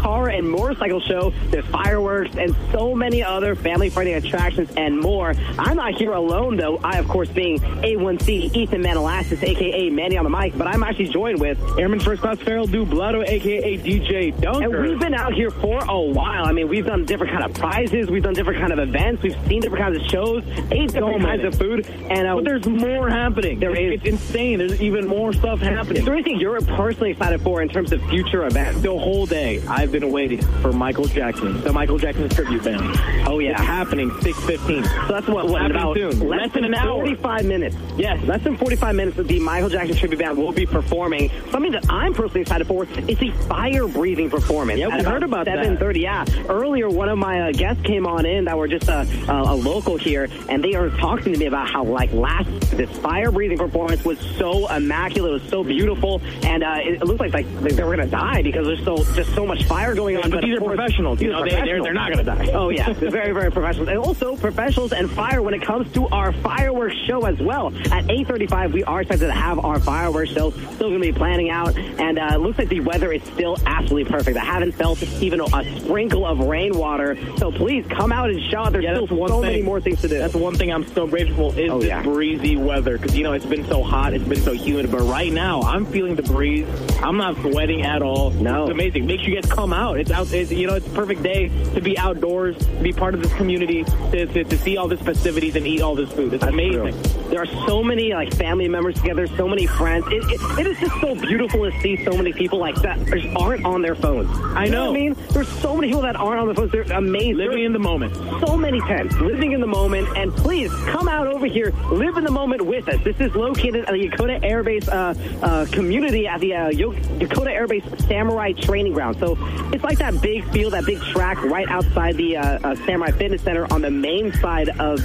car and motorcycle show. There's fireworks and so many other family-friendly attractions and more. I'm not here alone, though. I, of course, being A1C Ethan Manalassis, a.k.a. Manny on the mic, but I'm actually joined with Airman First Class Farrell Dublado, a.k.a. DJ Dunker. And we've been out here for a while. I mean, we've done different kind of prizes. We've done different kind of events. We've seen different kinds of shows, ate different kinds of food. And but there's more happening. It's insane. There's even more stuff happening. Is there anything you're personally excited for in terms of future events? The whole day, I've been waiting for Michael Jackson, the Michael Jackson tribute band. Oh, yeah. It's happening 6:15. So that's what in about soon. Less than an hour. 45 minutes. Yes, less than 45 minutes the Michael Jackson tribute band will be performing. Something that I'm personally excited for is the fire-breathing performance. Yeah, we heard about 7:30, yeah. Earlier, one of my guests came on in that were just a local here, and they are talking to me about how, this fire-breathing performance was so immaculate, it was so beautiful, and it looked like they were going to die because there's just so much fire going on. But these are professionals. They're not going to die. Oh, yeah. They're very, very professionals. And also professionals and fire when it comes to our fireworks show as well. At 8:35, we are expected to have our fireworks show. Still going to be planning out. And it looks like the weather is still absolutely perfect. I haven't felt even a sprinkle of rainwater. So please come out and shout. There's still so many more things to do. That's one thing I'm so grateful is this breezy weather. Because, it's been so hot. It's been so humid. But right now, I'm feeling the breeze. I'm not sweating at all. No. It's amazing. Make sure you guys come out. It's a perfect day to be outdoors, to be part of this community, to see all these festivities and eat all this food. It's amazing. True. There are so many family members together, so many friends. It is just so beautiful to see so many people that just aren't on their phones. I know. You know what I mean? There's so many people that aren't on their phones. They're amazing. Living in the moment. So many tents. Living in the moment. And please, come out over here. Live in the moment with us. This is located at the Yokota Air Base community at the Yokota Air Base Samurai Training Ground. So it's like that big field, that big track right outside the Samurai Fitness Center on the main side of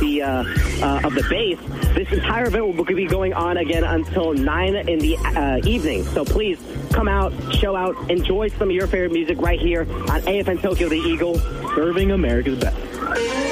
the base. This entire event will be going on again until 9 in the evening. So please come out, show out, enjoy some of your favorite music right here on AFN Tokyo, the Eagle, serving America's best.